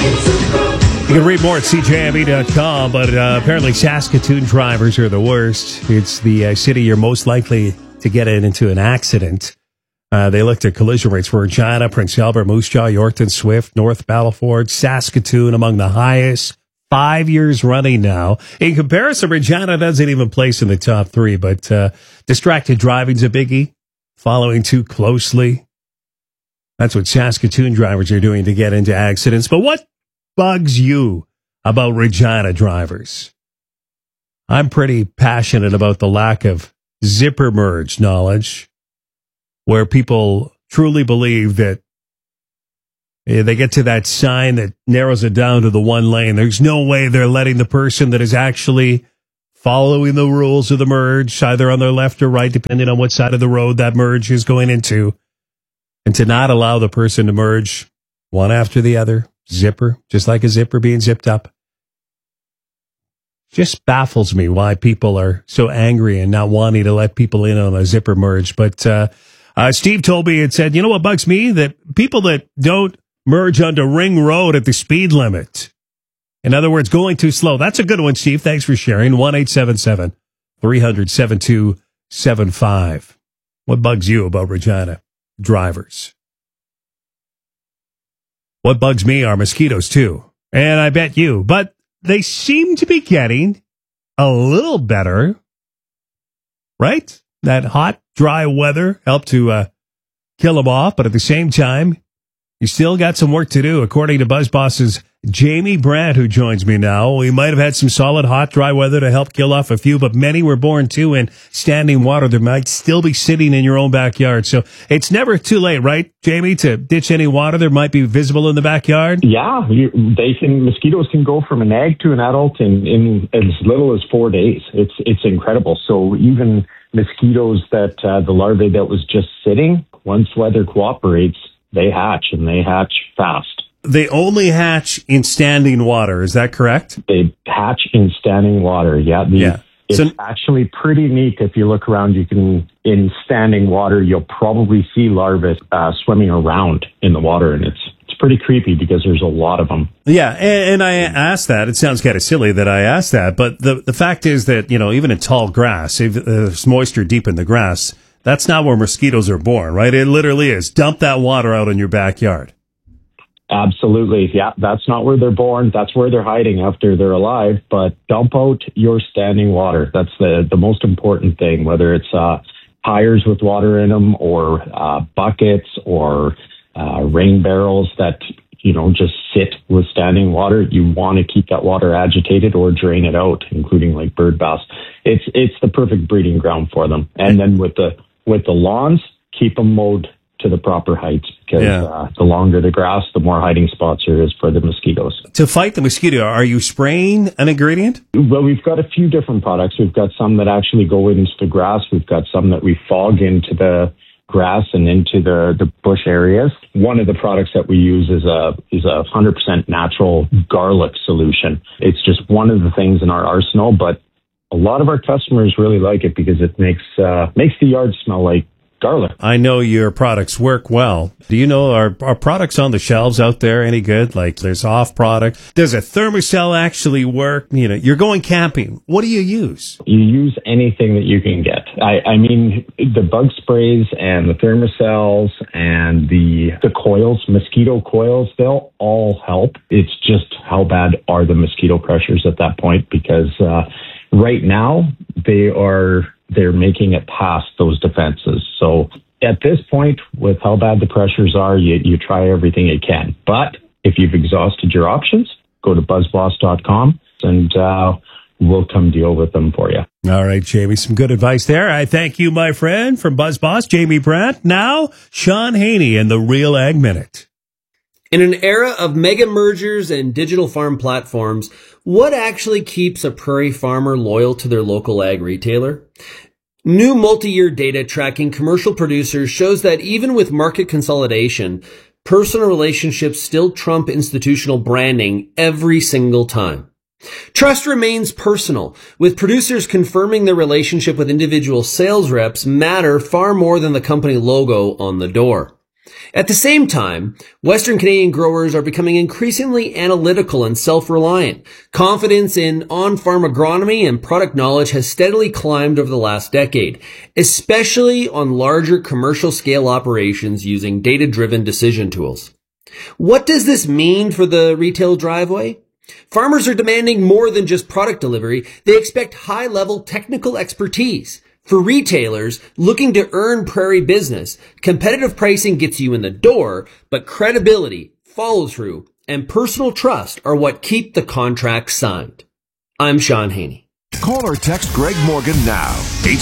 You can read more at cjme.com, but apparently Saskatoon drivers are the worst. It's the city you're most likely to get into an accident. They looked at collision rates for Regina, Prince Albert, Moose Jaw, Yorkton, Swift, North Battleford, Saskatoon among the highest. 5 years running now. In comparison, Regina doesn't even place in the top three, but distracted driving's a biggie. Following too closely. That's what Saskatoon drivers are doing to get into accidents. But what bugs you about Regina drivers? I'm pretty passionate about the lack of zipper merge knowledge, where people truly believe that they get to that sign that narrows it down to the one lane. There's no way they're letting the person that is actually following the rules of the merge, either on their left or right, depending on what side of the road that merge is going into, and to not allow the person to merge one after the other. Zipper, just like a zipper being zipped up. Just baffles me why people are so angry and not wanting to let people in on a zipper merge. But Steve told me and said, you know what bugs me? That people that don't merge onto Ring Road at the speed limit. In other words, going too slow. That's a good one, Steve. Thanks for sharing. 1-877-300-7275. What bugs you about Regina drivers? What bugs me are mosquitoes, too. And I bet you. But they seem to be getting a little better, right? That hot, dry weather helped to kill them off. But at the same time, you still got some work to do, according to BuzzBoss's Jamie Brandt, who joins me now. We might have had some solid, hot, dry weather to help kill off a few, but many were born, too, in standing water. There might still be sitting in your own backyard. So it's never too late, right, Jamie, to ditch any water that might be visible in the backyard? Yeah, mosquitoes can go from an egg to an adult in as little as 4 days. It's incredible. So even mosquitoes that the larvae that was just sitting, once weather cooperates, they hatch, and they hatch fast. They only hatch in standing water. Is that correct? They hatch in standing water. Yeah. It's actually pretty neat. If you look around, in standing water, you'll probably see larvae swimming around in the water, and it's pretty creepy because there's a lot of them. Yeah, and I asked that. It sounds kind of silly that I asked that, but the fact is that, even in tall grass, if there's moisture deep in the grass, that's not where mosquitoes are born, right? It literally is. Dump that water out in your backyard. Absolutely. Yeah, that's not where they're born. That's where they're hiding after they're alive. But dump out your standing water. That's the most important thing, whether it's tires with water in them or buckets or rain barrels that, just sit with standing water. You want to keep that water agitated or drain it out, including like bird bass. It's the perfect breeding ground for them. And then with the lawns, keep them mowed to the proper heights, because the longer the grass, the more hiding spots there is for the mosquitoes. To fight the mosquito, are you spraying an ingredient? Well, we've got a few different products. We've got some that actually go into the grass. We've got some that we fog into the grass and into the bush areas. One of the products that we use is a 100% natural garlic solution. It's just one of the things in our arsenal, but a lot of our customers really like it because it makes the yard smell like garlic. I know your products work well. Do you know, are products on the shelves out there any good? Like, there's off product. Does a Thermacell actually work? You're going camping. What do you use? You use anything that you can get. I mean, the bug sprays and the Thermacells and the coils, mosquito coils, they'll all help. It's just how bad are the mosquito pressures at that point, because right now they're making it past those defenses. So at this point, with how bad the pressures are, you try everything you can. But if you've exhausted your options, go to buzzboss.com and we'll come deal with them for you. All right, Jamie, some good advice there. I thank you, my friend, from BuzzBoss, Jamie Brandt. Now, Sean Haney and the Real Ag Minute. In an era of mega mergers and digital farm platforms, what actually keeps a prairie farmer loyal to their local ag retailer? New multi-year data tracking commercial producers shows that even with market consolidation, personal relationships still trump institutional branding every single time. Trust remains personal, with producers confirming their relationship with individual sales reps matter far more than the company logo on the door. At the same time, Western Canadian growers are becoming increasingly analytical and self-reliant. Confidence in on-farm agronomy and product knowledge has steadily climbed over the last decade, especially on larger commercial-scale operations using data-driven decision tools. What does this mean for the retail driveway? Farmers are demanding more than just product delivery. They expect high-level technical expertise. For retailers looking to earn prairie business, competitive pricing gets you in the door, but credibility, follow-through, and personal trust are what keep the contract signed. I'm Sean Haney. Call or text Greg Morgan now.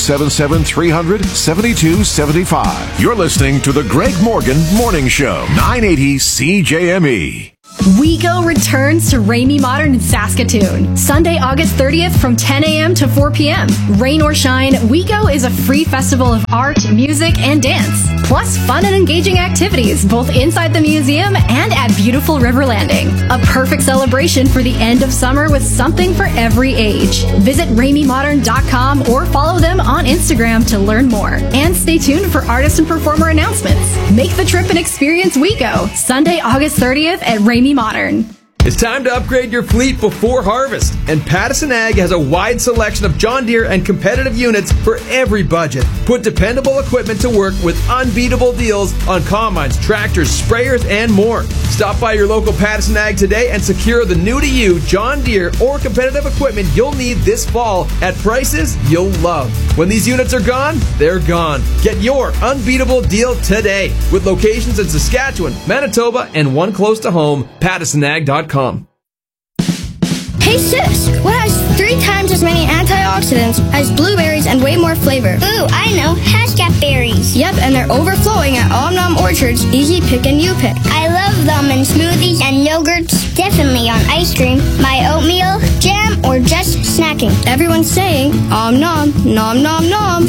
877-300-7275. You're listening to the Greg Morgan Morning Show. 980 CJME. WeGo returns to Ramey Modern in Saskatoon. Sunday, August 30th from 10 a.m. to 4 p.m. Rain or shine, WeGo is a free festival of art, music, and dance. Plus fun and engaging activities both inside the museum and at beautiful River Landing. A perfect celebration for the end of summer with something for every age. Visit RameyModern.com or follow them on Instagram to learn more. And stay tuned for artist and performer announcements. Make the trip and experience WeGo. Sunday, August 30th at Ramey Modern. It's time to upgrade your fleet before harvest, and Pattison Ag has a wide selection of John Deere and competitive units for every budget. Put dependable equipment to work with unbeatable deals on combines, tractors, sprayers, and more. Stop by your local Pattison Ag today and secure the new-to-you John Deere or competitive equipment you'll need this fall at prices you'll love. When these units are gone, they're gone. Get your unbeatable deal today with locations in Saskatchewan, Manitoba, and one close to home, PattisonAg.com. Hey sis, what has 3 times as many antioxidants as blueberries and way more flavor? Ooh, I know, Haskap berries. Yep, and they're overflowing at Omnom Orchard's Easy Pick and You Pick. I love them in smoothies and yogurts, definitely on ice cream, my oatmeal, jam, or just snacking. Everyone's saying, nom, nom, nom, nom.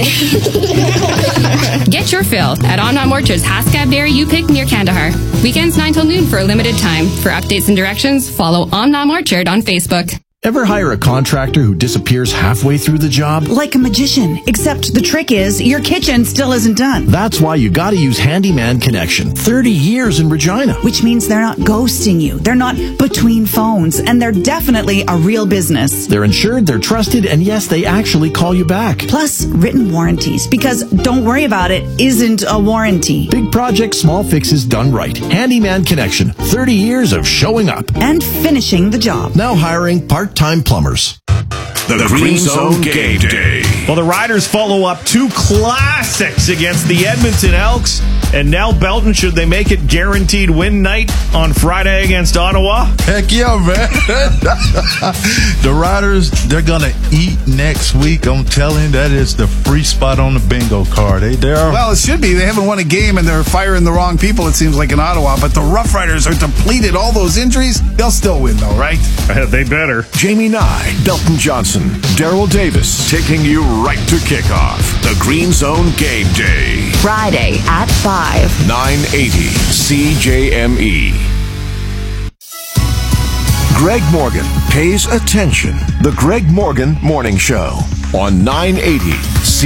Get your fill at Omnom Orchard's Haskap Berry You Pick near Kandahar. Weekends 9 till noon for a limited time. For updates and directions, follow Omnom Orchard on Facebook. Ever hire a contractor who disappears halfway through the job? Like a magician, except the trick is your kitchen still isn't done. That's why you gotta use Handyman Connection. 30 years in Regina. Which means they're not ghosting you. They're not between phones. And they're definitely a real business. They're insured, they're trusted, and yes, they actually call you back. Plus, written warranties. Because don't worry about it isn't a warranty. Big projects, small fixes done right. Handyman Connection. 30 years of showing up. And finishing the job. Now hiring part-time plumbers. The Green Zone Game Day. Well, the Riders follow up 2 classics against the Edmonton Elks. And now Belton, should they make it guaranteed win night on Friday against Ottawa? Heck yeah, man. The Riders, they're going to eat next week. I'm telling you, that is the free spot on the bingo card. Well, it should be. They haven't won a game, and they're firing the wrong people, it seems like, in Ottawa. But the Rough Riders are depleted. All those injuries, they'll still win, though, right? They better. Jamie Nye, Belton Johnson, Daryl Davis, taking you right to kickoff. The Green Zone Game Day. Friday at 5. 980 CJME. Greg Morgan pays attention. The Greg Morgan Morning Show on 980